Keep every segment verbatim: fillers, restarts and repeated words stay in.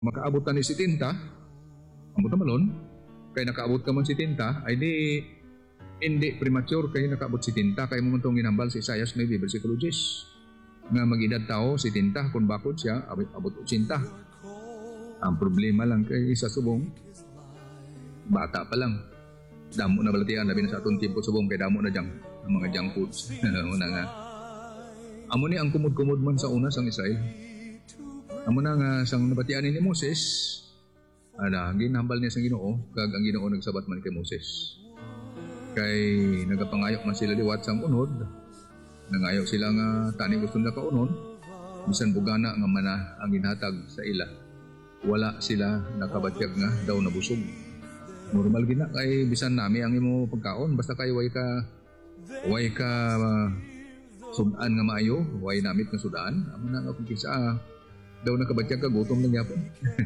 makaabot ka ni si Tinta, ambot naman nun, kaya nakaabot ka man si Tinta, ay di, hindi premature kaya nakaabot si Tinta, kaya mo man itong ginambal si Isaias maybe, versikulo ten, nga mag-edad tao si Tinta, kung bakod siya, abot, abot o Tinta. Ang problema lang kay sa subong, bata pa lang, damo na balatian, labi na sa atong timpo subong, kaya damo na dyan, ang mga junk foods. Una nga. Amo ni ang kumud-kumud man sa una sang Israel. Amo na nga sang nabatian ni Moses, ala, ginambal niya sa Ginoo, kag ang Ginoo nagsabat man kay Moses. Kay nagapangayok man sila liwat sang unod, nangayok sila nga tani gusto na kaunon, bisan bugana nga mana ang ginhatag sa ila. Wala sila nakabatyag nga daw nabusog. Normal gina kay bisan nami ang imo pagkaon, basta kay way ka way ka uh, sudan nga maayo, way namit nga sudan, amo na nga kung kisa ah, daw nakabatyag ka, gutom lang yapon.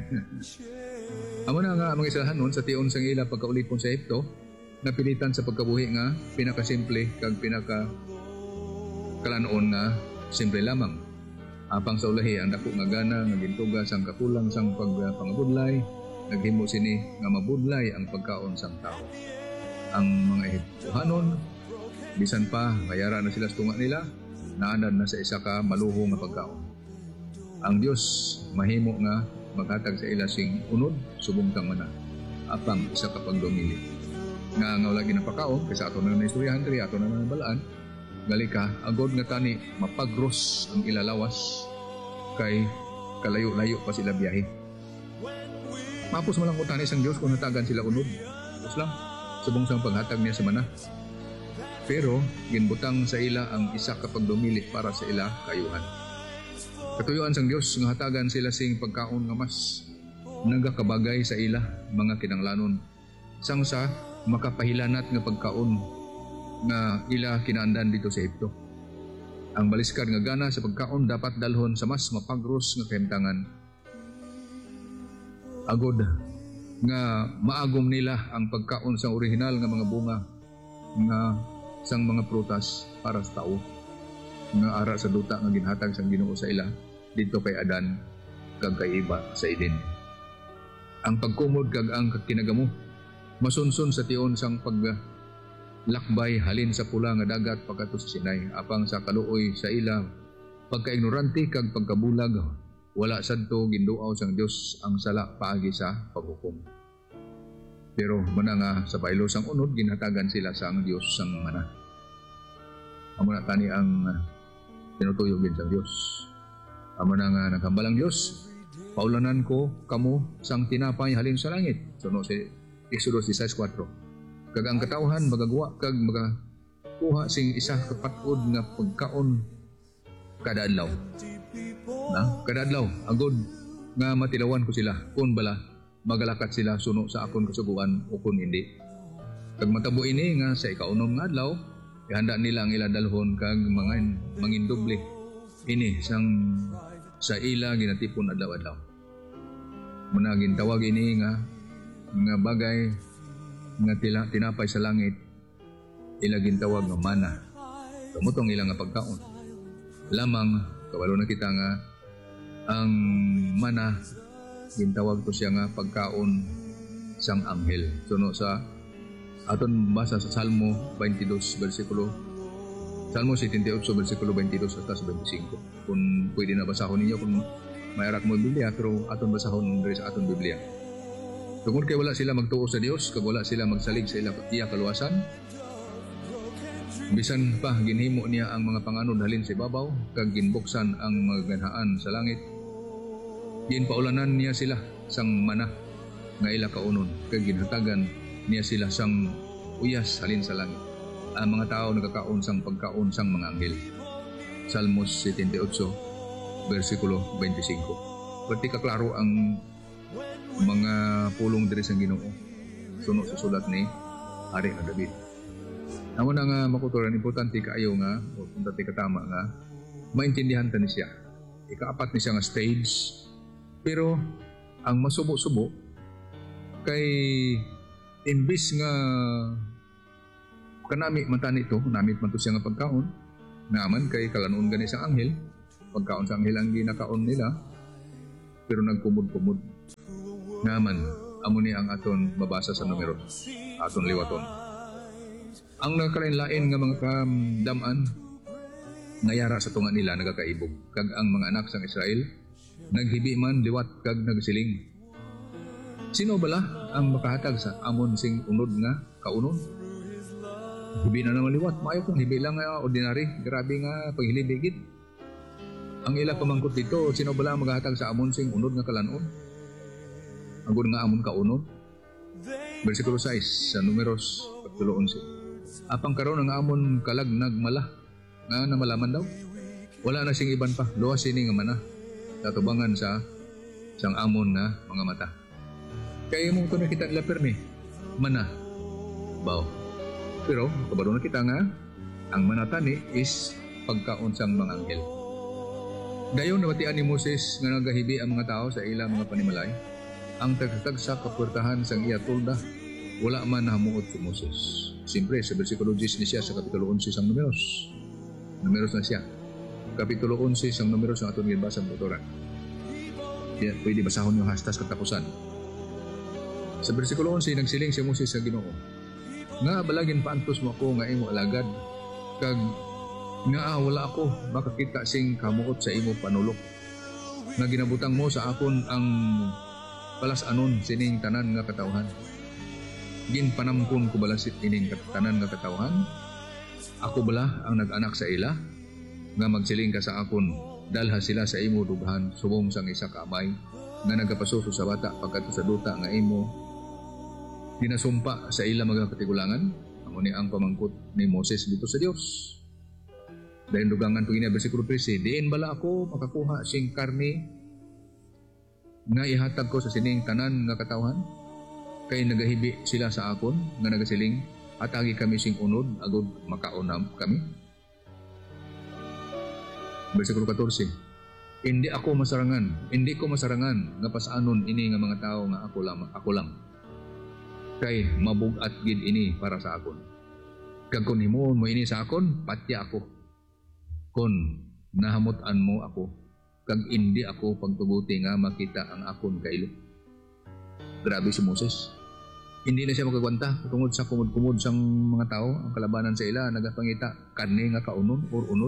Amo na nga mga isahan nun, sa tion sang ila pagkaulipon sa Ehipto, napilitan sa pagkabuhi nga, pinakasimple kag pinaka kalanoon nga, simple lamang. Apang sa ulahi, ang dako nga gana, nga gintuga sang kakulang sang pagpangabudlay, naghimo sini nga mabudlay ang pagkaon sang tao. Ang mga Ehiptohanon, bisan pa, mayara na sila sa tunga nila, naanad na sa isa ka maluho nga pagkaon. Ang Diyos mahimo nga maghatag sa ila sing unod subong kang mana apang isa ka pagdomili nga nga lagi ng pagkaon kasi ato na na istoryahan diri ato na na balaan gali ka agod nga tani mapagros ang ilalawas kay kalayo-layo pa sila biyahe. Mapos mo lang utani sang Diyos kung hatagan sila unod. Tapos lang subong sang paghatag niya sa mana. Pero ginbutang sa ila ang isa ka pagdomili para sa ila kayuhan. Katuyuan sang Dios nga hatagan sila sing pagkaon nga mas nagakabagay sa ila mga kinanglanon. Sang sa makapahilanat nga pagkaon nga ila kinaandan dito sa Ehipto. Ang baliskar nga gana sa pagkaon dapat dalhon sa mas mapagros nga kahimtangan. Agod nga maagom nila ang pagkaon sang orihinal nga mga bunga nga sang mga prutas para sa tao. Nga ara sa duta nga ginhatag sang Ginoo sa ila dito kay Adan kag kay Eva sa Eden. Ang pagkumod kag ang kinagamo masunsun sa tion sang paglakbay halin sa pula nga dagat pagkato sa Sinai apang sa kaluoy sa ila pagkaignorante kag pagkabulag wala sadto ginduaw sang Dios ang sala paagi sa paghukom. Pero muna nga sa baylo sang unod ginhatagan sila sang Dios sang mana. Amo na tani ang tinutuyog din sa Diyos. Amo na nga naghambalang Diyos, paulanan ko kamo sang tinapay halin sa langit. Suno si Exodus sixteen four. Kag ang katawhan magagawa kag magakuha sing isa kapatod nga pagkaon kada adlaw. Na, kada adlaw agod nga matilawan ko sila kun bala magalakat sila suno sa akon kasuguan o kun hindi. Kag matabo ini nga sa ikaunom nga adlaw ihanda nila ang ila dalhon kag mga mangindoble ini sang sa ila ginatipon adlaw-adlaw. Muna gintawag ini nga nga bagay nga tila tinapay sa langit ila gintawag nga mana. Kamutong ila nga pagkaon. Lamang kabalo na kita nga ang mana gintawag ko siya nga pagkaon sang anghel. Suno sa aton basa sa Salmo twenty-two versikulo Salmo seventy-eight versikulo twenty-two hasta twenty-five. Kung pwede na basahon ninyo kung mayarak mo Biblia pero aton basahon diri sa aton Biblia. Tungod kay wala sila magtuo sa Dios kag wala sila magsalig sa iya kaluwasan. Bisan pa ginhimo niya ang mga panganod halin sa ibabaw kag ginbuksan ang mga ganhaan sa langit. Ginpaulanan niya sila sang mana nga ila kaunon kag ginhatagan niya sila sang uyas halin sa langit. Ang mga tao nagkakaon sang pagkaon sang mga anghel. Salmos seventy-eight versikulo twenty-five. Pati kaklaro ang mga pulong diri sang Ginoo suno sa sulat ni Hari nga David. Amo na nga makuturan importante kaayo nga o importante katama nga maintindihan ta ni siya. Ikaapat ni siya nga stage pero ang masubo-subo kay imbis nga kanami man tani ito, namit man to siya nga pagkaon, naman kay kalanon gani sa anghel, pagkaon sa anghel ang ginakaon nila, pero nagkumod-kumod Ngaman, amo ni ang aton mabasa sa numero, aton liwaton. Ang nagkalain-lain nga mga kamdaman ngayara sa tunga nila nagakaibog, kag ang mga anak sang Israel naghibi man liwat kag nagsiling. Sino bala ang makahatag sa amon sing unod nga kaunon? Hibi na naman liwat, maayo kung hibi lang nga ordinary, grabe nga paghilibigit. Ang ila pamangkot dito, sino bala ang makahatag sa amon sing unod nga kalanon? Agud nga amon kaunon. Versikulo sais sa Numeros kapitulo eleven. Apang karon ang amon kalag nagmala nga namalaman daw. Wala na sing iban pa, luwas sini nga mana tatubangan sa sang amon nga mga mata. Kaya mong ito nakita nila permi, mana, baw. Pero, kabaro na kita nga, ang manatani is pagkaunsang mga anghel. Dayon nabatian ni Moses nga nagahibi ang mga tao sa ilang mga panimalay, ang tagtag sa kapurtahan sang iya tulda, wala man nahamuot si Moses. Siyempre, sa versikulo ten ni siya sa kapitulo eleven sang Numeros. Numeros na siya. Kapitulo eleven sang Numeros ang atong ginbasa ng motoran. Kaya pwede basahon yung hastas katapusan. Sa versikulo eleven, nagsiling si Moses sa Ginoo, nga balagin paantos mo ako nga imo alagad, kag nga ah, wala ako makakita sing kamuot sa imo panulok, nga ginabutang mo sa akon ang palas-anon sining tanan nga katawhan. Ginpanamkon ko bala sining tanan nga katawhan? Ako bala ang nag-anak sa ila, nga magsiling ka sa akon, dalha sila sa imo dughan subong sang isa ka amay, nga nagapasuso sa bata pagkat sa duta nga imo dinasumpa sa ila mga katigulangan. Amo ni ang pamangkot ni Moses dito sa Dios. Dahil dugangan to ini bersikulo thirteen, diin bala ako makakuha sing karne nga ihatag ko sa sining tanan nga katawhan? Kay nagahibi sila sa akon nga nagasiling, atagi kami sing unod agud makaunam kami. Bersikulo fourteen, hindi ako masarangan, hindi ko masarangan nga pasaanon ini nga mga tao nga ako lamang, ako lang. Kay mabugat gid ini para sa akon. Kag kun himuon mo ini sa akon, patya ako. Kun nahamutan mo ako, kag hindi ako pagtuguti nga makita ang akon kailo. Grabe si Moses. Hindi na siya magagwanta tungod sa kumud-kumud sang mga tao, ang kalabanan sa ila nagapangita kanne nga kaunon or unod.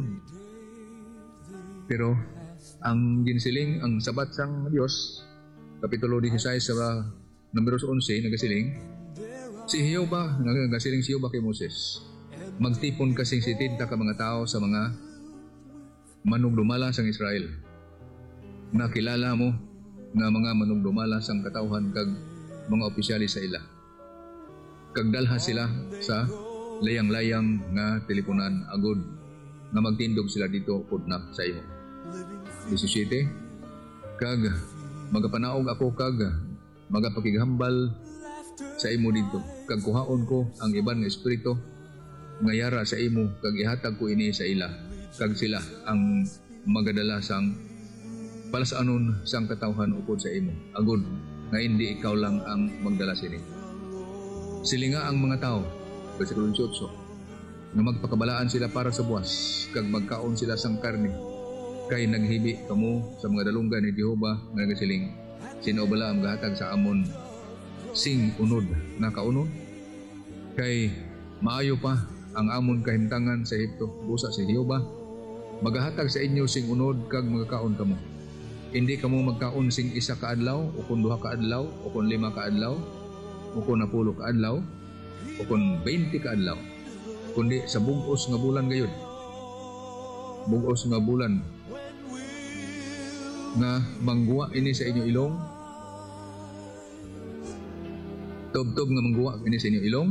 Pero ang ginsiling ang sabat sang Dios, kapitulo sixteen sa Numeros eleven nagasiling, si Jehovah, nagasiling si Jehovah kay Moses, magtipon kasing sitenta ka mga tao sa mga manugdumala sang Israel. Nakilala mo nga mga manugdumala sang katawhan kag mga opisyali sa ila. Kag dalha sila sa layang-layang nga teleponan agud nga magtindog sila dito pudnak sa imo. seventeen, kag magapanaog ako kag magapakighambal sa imo dito, kag kuhaon ko ang iban nga espiritu nga yara sa imo, kag ihatag ko ini sa ila, kag sila ang magadala sang palasanon sang katawhan upod sa imo, agud nga hindi ikaw lang ang magdala sini. Silinga ang mga tao, versikulo eighteen, nga magpakabalaan sila para sa buwas, kag magkaon sila sang karne, kay naghibi kamo sa mga dalunggan ni Jehova nga nagasiling, sino bala ang gahatag sa amon sing unod na kaunon? Kay maayo pa ang amon kahimtangan sa Ehipto, busa si Jehova, magahatag sa inyo sing unod kag magakaon kamo. Hindi kamo magkaon sing isa ka adlaw o kun duha ka adlaw o kun lima ka adlaw o kun napulo ka adlaw o kun twenty ka adlaw, kundi sa bug-os nga bulan gayud. Bug-os nga bulan nga mangguwa ini sa inyo ilong, tubtob nga mangguwa ini sa inyo ilong,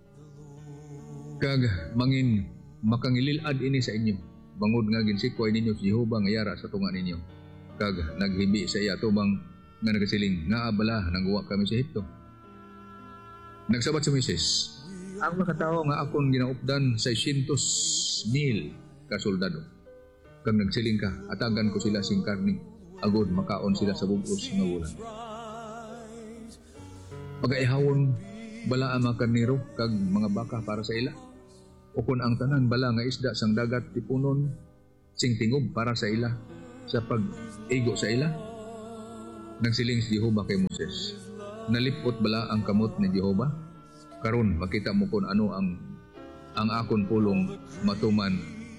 kag mangin makangililad ini sa inyo, bangod nga ginsikoy ninyo si Jehova nga yara sa tunga ninyo, kag naghibi sa iya tubang nga nagasiling, nga abala nangguwa kami sa Ehipto. Nagsabat si Moises, ang mga tao nga akon ginaupdan six hundred mil ka soldado, kag nagsiling ka, atagan ko sila sing karne, agud makaon sila sa bug-os nga bulan. Pagaihawon bala ang mga karnero kag mga baka para sa ila, o kun ang tanan bala nga isda sang dagat tipunon sing tingob para sa ila sa pag-igo sa ila. Nagsiling si Jehovah kay Moses, nalipot bala ang kamot ni Jehovah? Karon makita mo kung ano ang ang akon pulong matuman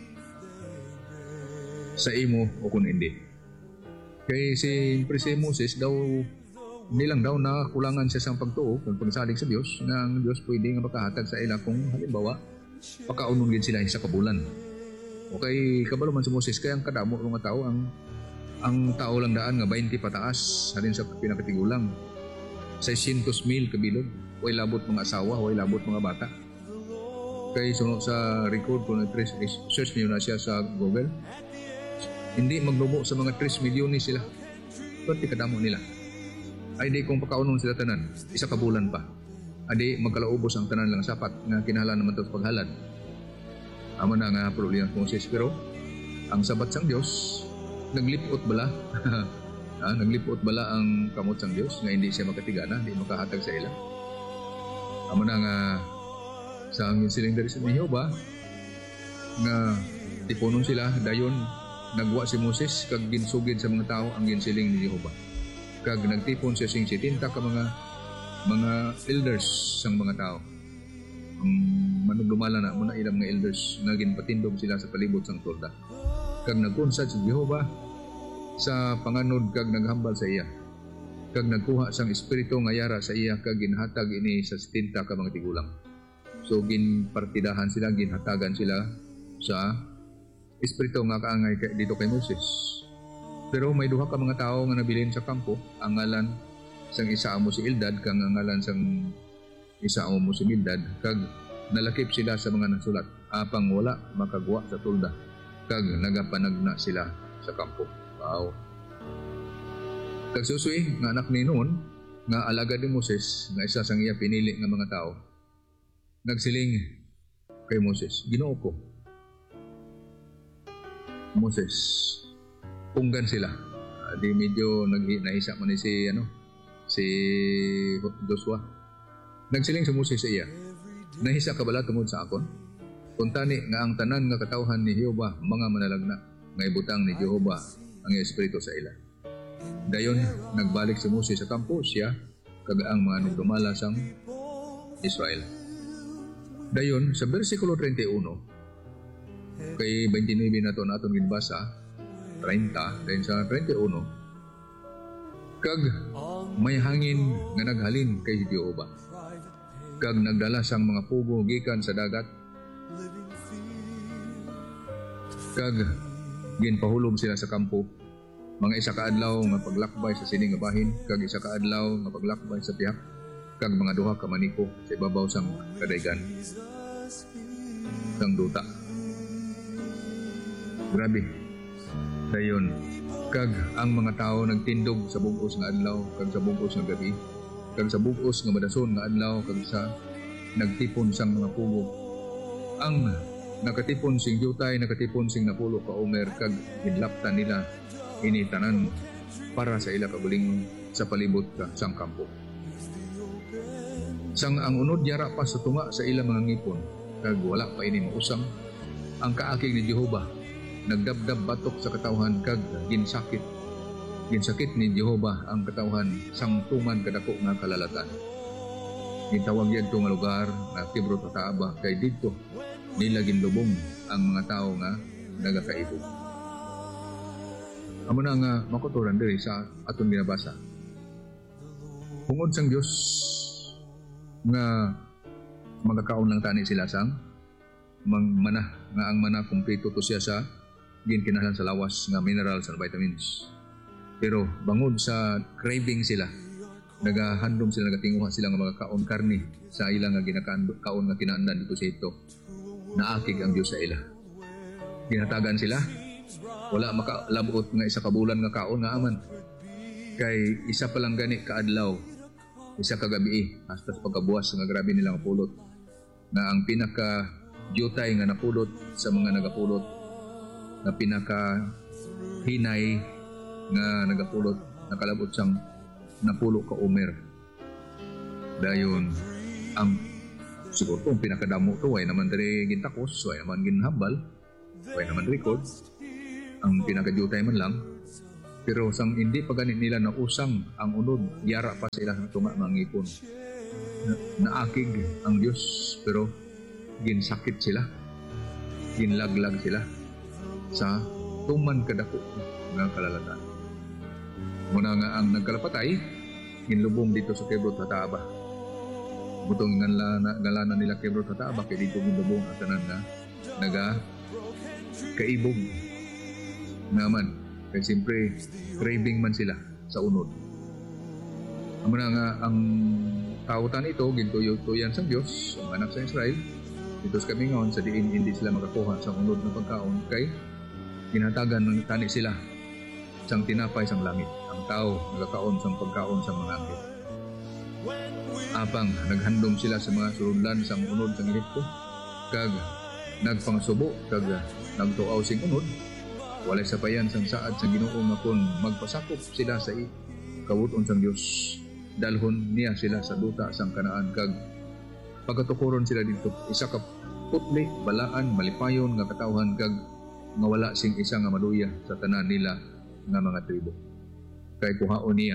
sa imo o kung hindi. Kay si si Moses daw, nilang daw na kulangan siya sa pagtuo kung pagsalig sa Dios nga ang Dios pwede nga makahatag sa ila kung halimbawa pakaunon gid sila sa kabulan. Okay, kabalo man si Moses kay ang kadamo nga tao ang ang tao lang daan nga twenty pataas halin sa pinakatigulang six hundred mil kabilog, way labot mga asawa, way labot mga bata. Kay sunod sa record kung search niyo na siya sa Google, hindi maglubo sa mga three million ni sila. Pati kadamo nila. Ay di kung pakaunon sila tanan, isa ka bulan pa. Adi magkalaubos ang tanan lang sapat nga kinahanglan naman ito paghalad. Amo na nga problema ng Moses, pero ang sabat sang Dios naglipot bala. ah, naglipot bala ang kamot sang Dios nga hindi siya makatigana, hindi makahatag sa ila. Amo na nga sa ang siling dari sa Jehovah nga tipunon sila dayon nagwa si Moses kag ginsugid sa mga tao ang ginsiling ni Jehovah. Kag nagtipon siya sing sitinta ka mga mga elders sang mga tao. Um, manugdumala na muna ilang mga elders nga ginpatindog sila sa palibot sang tolda. Kag nagkunsad si Jehovah sa panganod kag naghambal sa iya. Kag nagkuha sang espiritu nga yara sa iya kag ginhatag ini sa sitinta ka mga tigulang. So ginpartidahan sila, ginhatagan sila sa espiritu nga kaangay dito kay Moses. Pero may duha ka mga tao nga nabilin sa kampo, ang ngalan sang isa amo si Eldad kang ang ngalan sang isa amo si Bildad, kag nalakip sila sa mga nasulat apang wala makagwa sa tulda, kag nagapanagna sila sa kampo. Wow. Kag susuy nga anak ni Nun nga alagad ni Moses nga isa sang iya pinili nga mga tao, nagsiling kay Moses, Ginoo ko, Moses, punggan sila. Uh, di medyo nahisa man ni si ano si Joshua. Nagsiling sa Moses sa iya, nahisa ka bala tungod sa akon? Kuntani nga ang tanan nga katawhan ni Jehovah mga manalagna nga ibutang ni Jehovah ang espiritu sa ila. Dayon nagbalik si Moses sa kampo siya kag ang mga nagdumala sang Israel. Dayon sa bersikulo thirty-one kay twenty-nine na to naton ginbasa thirty, dayon sa thirty-one, kag may hangin nga naghalin kay Jehovah, kag nagdala sang mga pugo gikan sa dagat, kag ginpahulog sila sa kampo, mga isa ka adlaw nga paglakbay sa sining nga bahin, kag isa ka adlaw nga paglakbay sa tiyak, kag mga duha ka maniko sa ibabaw sang kadaygan sang duta. Grabe. Dayon, kag ang mga tao nagtindog sa bugos nga adlaw, kag sa bugos nga gabi, kag sa bugos nga madason nga adlaw, kag sa nagtipon sang mga pugo. Ang nakatipon sing jutay, nakatipon sing napulo ka omer, kag hidlaptan nila initanan para sa ila kabulingon sa palibot ka sang kampo. Sang ang unod yara pa sa tunga sa ila mga ngipon, kag wala pa ini mausang, ang kaakig ni Jehovah nagdabdab batok sa katawhan, kag ginsakit ginsakit ni Jehovah ang katawhan sang tuman kadako nga kalalatan. Gitawag yadto nga lugar na Kibroth Hataaba, kay didto nila ginlubong ang mga tao nga nagakaibog. Amo na nga makuturan diri sa aton ginabasa. Hungod sang Dios nga magakaon lang tani sila sang mang mana, nga ang mana kumpleto to siya sa ginkinahanglan sa lawas nga minerals and vitamins. Pero bangod sa craving sila, nagahandom sila, nagatinguha sila nga magakaon karni sa ilang nga ginakaon nga kinaandan dito sa ito. Naakig ang Dios sa ila. Ginatagan sila, wala makalabot nga isa ka bulan nga kaon nga aman. Kay isa pa lang gani kaadlaw, isa ka gabi, hasta sa pagkabuwas nga grabe nilang pulot. Na ang pinaka jutay nga napulot sa mga nagapulot, na pinaka hinay nga nagapulot, nakalabot sang napulo ka omer. Dayon ang siguro kung pinakadamo to, way naman dari gintakos, way naman ginhambal, way naman record, ang pinakajutay man lang. Pero sang hindi pa ganit nila na usang ang unod, yara pa sila ng tunga mangipon. Na, naakig ang Diyos, pero ginsakit sila, ginlaglag sila sa tuman kadako nga kalalatan. Muna nga ang nagkalapatay, ginlubong dito sa Kibrot Hataaba. Butong ngala, ngalanan nila Kibrot Hataaba, kaya dito ginlubong at tanan nga naga kaibog naman. Kaya siyempre, craving man sila sa unod. Muna nga ang tautan ito, gintuyo-tuyan sa Diyos, ang anak sa Israel, dito sa kamingaon, sa diin hindi sila makakuha sa unod na pagkaon, kay ginatagan ng tani sila sang tinapay sang langit. Ang tao nagkakaon sang pagkaon sa mga anghel. Apang naghandom sila sa mga suludlan sang unod sang Ehipto, kag nagpangsubo, kag nagtuaw sing unod, walay sapayan sang saad sang Ginoo nga kun magpasakop sila sa kabuton sang Dios, dalhon niya sila sa duta sang Kanaan, kag pagkatukuron sila dito isa ka putli, balaan, malipayon nga katawhan, kag nga wala sing isa nga maluya sa tanan nila nga mga tribo. Kay kuhaon niya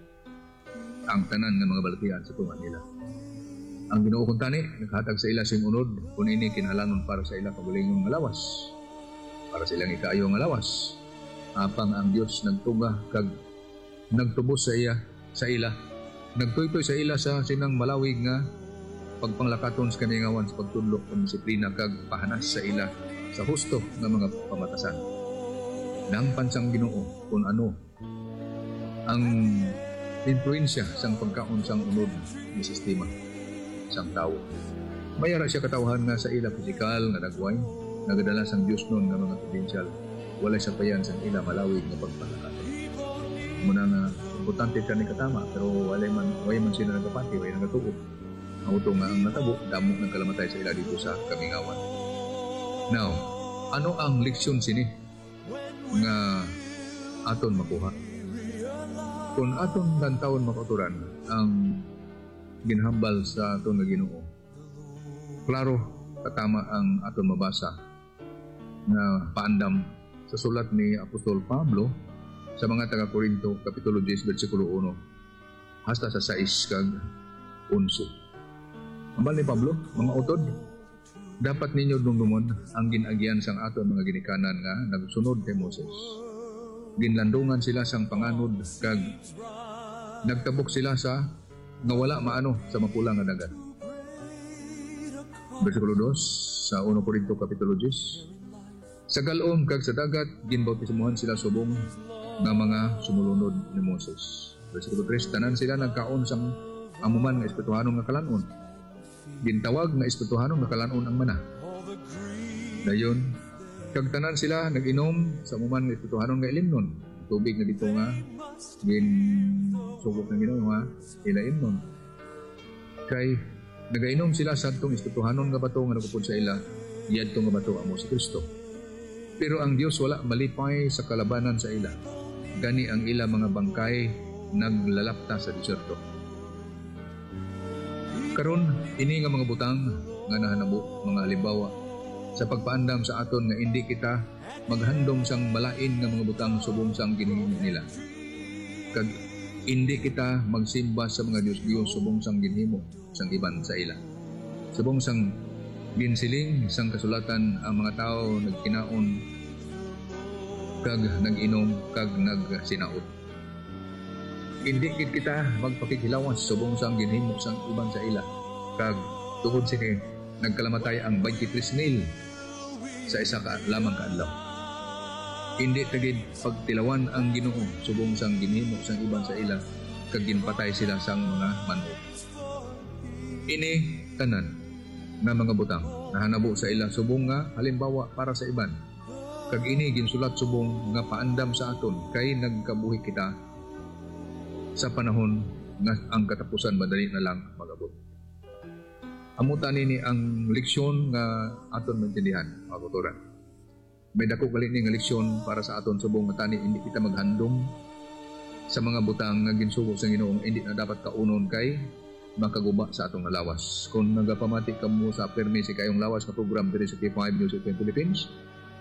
ang tanan nga mga balatian sa tunga nila. Ang Ginoo kun tani naghatag sa ila sing unod, kun ini kinahanglanon para sa ila kabulingon nga lawas, para sa ilang ikaayo nga lawas. Apang ang Dios nagtuga kag nagtubos sa iya sa ila, nagtuytoy sa ila sa sinang malawig nga pagpanglakaton sa kamingawan sa pagtudlo ng disiplina, kag pahanas sa ila sa husto nga mga pamatasan. Nampan sang Ginoo kung ano ang influensya sang pagkaon sang unod ng sistema sang tao. Mayara siya katawhan nga sa ila pisikal nga nagway, nagadala sang Diyos nun nga mga potensyal, walay sapayan sang ila malawig nga pagpanglakaton. Muna nga importante ka ni katama, pero walay man, walay man sila nagapati, walay nagatuo. Ang uto nga ang natabo, damo ng kalamatay sa ila dito sa kamingawan. Now, ano ang leksyon sini nga aton makuha? Kung aton lantawon makauturan ang ginhambal sa aton nga Ginoo, klaro katama ang aton mabasa na paandam sa sulat ni Apostol Pablo sa mga taga-Korinto, Kapitulo ten, versikulo one, hasta sa sais kag unso. Ambal ni Pablo, mga utod, dapat ninyo dumdumon ang ginagyan sang aton mga ginikanan nga nagsunod kay Moses. Ginlandungan sila sang panganod, kag nagtabok sila sa nga wala maano sa mapulang nga dagat. Versikulo two sa one Korinto Kapitulo ten, sa galom kag sa dagat ginbautismuhan sila subong nga mga sumulunod ni Moses. Versikulo three, tanan sila nagkaon sang amuman nga espirituhanon nga kalanon. Gintawag nga espirituhanon nga kalanon ang mana. Dayon, kag tanan sila nag-inom sa amuman nga espirituhanon nga ilimnon. Tubig na dito nga gin subok ng Ginoo nga ilaimnon. Kay nagainom sila sa atong espirituhanon nga bato nga nagupod sa ila, yadto nga bato amo si Kristo. Pero ang Dios wala malipay sa kalabanan sa ila. Gani ang ila mga bangkay naglalapta sa disyerto. Karon ini nga mga butang nga nahanabo, mga halimbawa sa pagpaandam sa aton nga hindi kita maghandom sang malain nga mga butang subong sang ginhimo nila. Kag hindi kita magsimba sa mga Diyos-Diyos subong sang ginhimo sang iban sa ila. Subong sang ginsiling sang kasulatan, ang mga tao nagkinaon kag nag-inom kag nagsinaot. Hindi gid kita magpakikilawas subong sang ginhimo sang iban sa ila, kag tungod sini nagkalamatay ang twenty-three mil sa isa ka lamang kaadlaw. Hindi tagid pagtilawan ang Ginoo subong sang ginhimo sang iban sa ila, kag ginpatay sila sang mga manok. Ini tanan na mga butang nahanabo sa ila subong nga halimbawa para sa iban, kag ini ginsulat subong nga paandam sa aton kay nagkabuhi kita sa panahon nga ang katapusan madali na lang magabot. Amutan nini ang leksyon nga aton maintindihan, mga kauturan. May dako gali ni nga leksyon para sa aton subong nga tani hindi kita maghandom sa mga butang nga ginsugo sa Ginoo, hindi na dapat kaunon kay makaguba sa atong lawas. Kung nagapamati ka mo sa permi si kayong lawas na program diri sa K five News of Philippines,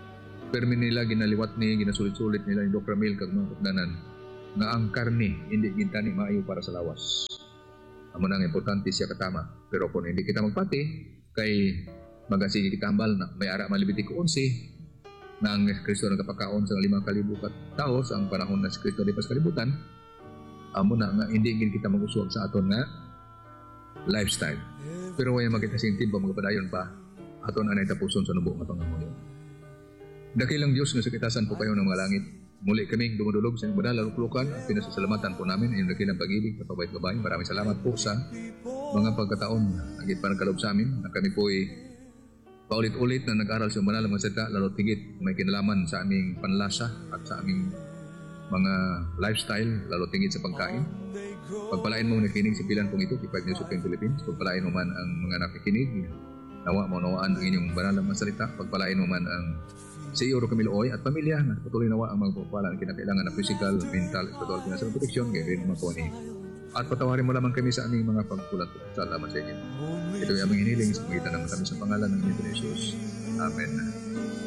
permi nila ginaliwat ni ginasulit-sulit nila ni Doctor Ramil kag mga pagdanan nga ang karne hindi gintani maayo para sa lawas. Amo nang importante siya katama. Pero kung hindi kita magpati kay magasige kita hambal na may ara malibitiko onse na ang Kristo nagapakaon sa lima kalibo ka tao sa ang panahon na si Kristo di pas kalibutan. Amo na nga hindi gid kita mag-uswag sa aton nga lifestyle. Pero way makita sintib ba magpadayon pa aton anay tapuson sa nubo nga pangamuyo. Dakilang Diyos nga sakitasan po kayo ng mga langit. Muli kaming dumudulog sa inyong banal luklukan at pinasasalamatan po namin ang dakilang pag-ibig at pabait-babae. Maraming salamat po sa mga pagkataon na naging panagkalob sa amin na kami po ay paulit-ulit na nag-aral sa banal mga salita, lalo tigit may kinalaman sa aming panlasa at sa aming mga lifestyle, lalo tingit sa pagkain. Pagpalain mo nakikinig sa pilan pong ito, Kipag News of the Philippines. Pagpalain mo man ang mga nakikinig, nawa mo nawaan ang inyong banal na mga salita. Pagpalain mo man ang C E O Camilo Oy at pamilya na patuloy nawa ang magpapala ng kinakailangan na physical, mental, spiritual, financial protection, gaya rin mga po ni. At patawarin mo lamang kami sa aming mga pagkulat. Salamat sa inyo. Ito ay aming hiniling sa pangitan ng kami sa pangalan ng Jesus. Amen.